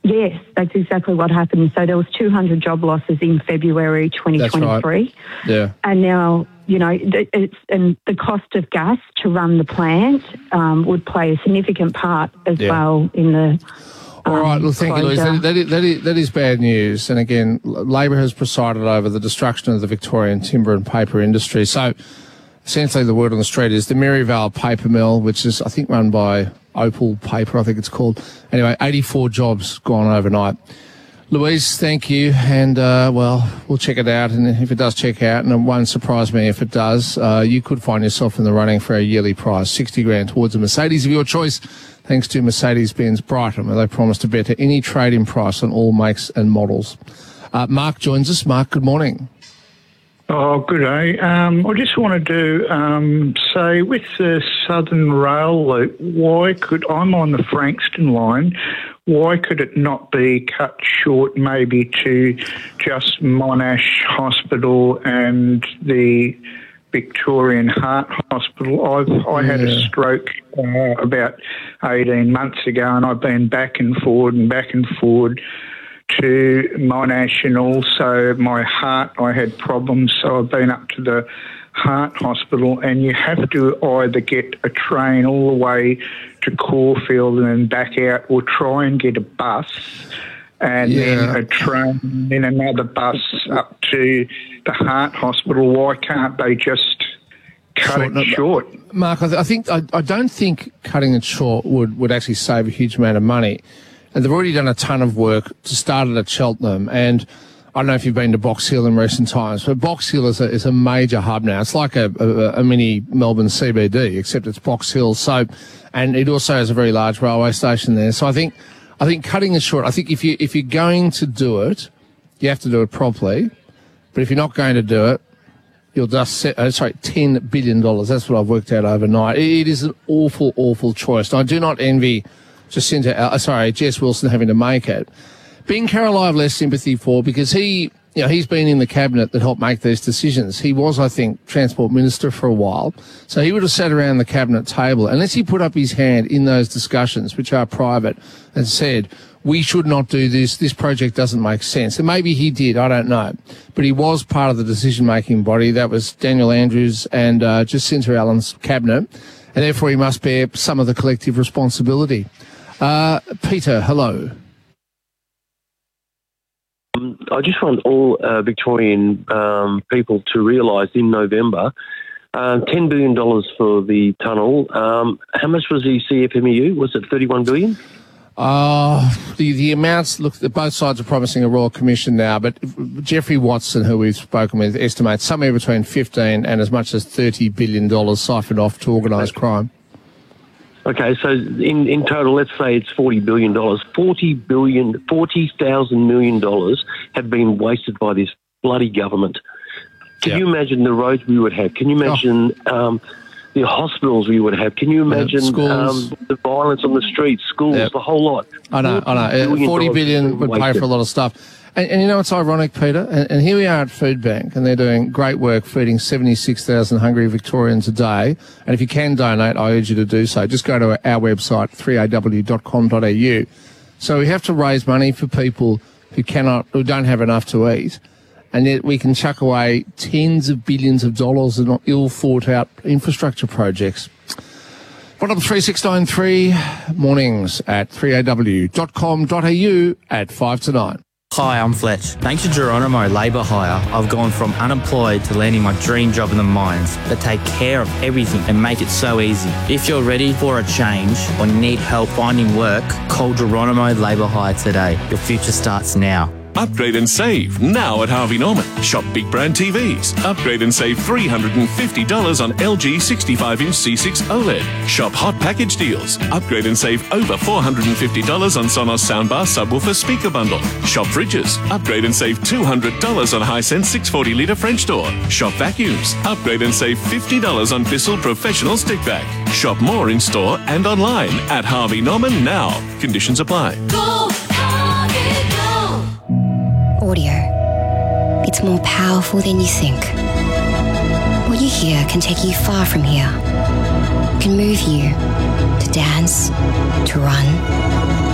Yes, that's exactly what happened. So there was 200 job losses in February 2023. That's right. Yeah. And now, and the cost of gas to run the plant would play a significant part as well in the all right, well, thank you, Louise. That is bad news. And again, Labor has presided over the destruction of the Victorian timber and paper industry. So essentially the word on the street is the Maryvale Paper Mill, which is, I think, run by Opal Paper, I think it's called. Anyway, 84 jobs gone overnight. Louise, thank you. And, we'll check it out. And if it does check out, and it won't surprise me if it does, you could find yourself in the running for a yearly prize, $60,000 towards a Mercedes of your choice, thanks to Mercedes-Benz Brighton, where they promise to better any trade-in price on all makes and models. Mark joins us. Mark, good morning. Oh, good day. I just wanted to say, with the Southern Rail Loop, I'm on the Frankston line, why could it not be cut short maybe to just Monash Hospital and the Victorian Heart Hospital? I had a stroke about 18 months ago, and I've been back and forward to Monash, and also my heart, I had problems, so I've been up to the Heart Hospital, and you have to either get a train all the way to Caulfield and then back out, or try and get a bus and then a train, then another bus up to the Heart Hospital. Why can't they just cut it short? Mark, I don't think cutting it short would actually save a huge amount of money. And they've already done a ton of work to start it at Cheltenham. And I don't know if you've been to Box Hill in recent times, but Box Hill is a major hub now. It's like a mini Melbourne CBD, except it's Box Hill. So, and it also has a very large railway station there. So I think cutting it short, I think if you're going to do it, you have to do it properly. But if you're not going to do it, you'll just $10 billion. That's what I've worked out overnight. It is an awful, awful choice. And I do not envy Jess Wilson having to make it. Ben Carroll I have less sympathy for, because he's been in the cabinet that helped make these decisions. He was, I think, Transport Minister for a while. So he would have sat around the cabinet table, unless he put up his hand in those discussions, which are private, and said, we should not do this. This project doesn't make sense. And maybe he did, I don't know. But he was part of the decision-making body. That was Daniel Andrews and Jacinta Allen's cabinet. And therefore he must bear some of the collective responsibility. Peter, hello. I just want all Victorian people to realise in November, $10 billion for the tunnel. How much was the CFMEU? Was it $31 billion? The amounts, look, both sides are promising a Royal Commission now, but Jeffrey Watson, who we've spoken with, estimates somewhere between $15 and as much as $30 billion siphoned off to organised crime. Okay, so in total, let's say it's $40 billion. $40,000 million have been wasted by this bloody government. Can you imagine the roads we would have? Can you imagine the hospitals we would have? Can you imagine the violence on the streets, schools, the whole lot? I know. $40 billion would pay for a lot of stuff. And you know what's ironic, Peter? And here we are at Food Bank, and they're doing great work feeding 76,000 hungry Victorians a day. And if you can donate, I urge you to do so. Just go to our website, 3aw.com.au. So we have to raise money for people who don't have enough to eat. And yet we can chuck away tens of billions of dollars in ill-thought-out infrastructure projects. What up, 3693 mornings at 3aw.com.au at 5 to 9. Hi, I'm Fletch. Thanks to Geronimo Labour Hire, I've gone from unemployed to landing my dream job in the mines. They take care of everything and make it so easy. If you're ready for a change or need help finding work, call Geronimo Labour Hire today. Your future starts now. Upgrade and save now at Harvey Norman. Shop big brand TVs. Upgrade and save $350 on LG 65-inch C6 OLED. Shop hot package deals. Upgrade and save over $450 on Sonos soundbar subwoofer speaker bundle. Shop fridges. Upgrade and save $200 on Hisense 640-litre French door. Shop vacuums. Upgrade and save $50 on Bissell Professional Stick Vac. Shop more in store and online at Harvey Norman now. Conditions apply. Go Harvey, go! Audio. It's more powerful than you think. What you hear can take you far from here. Can move you to dance, to run,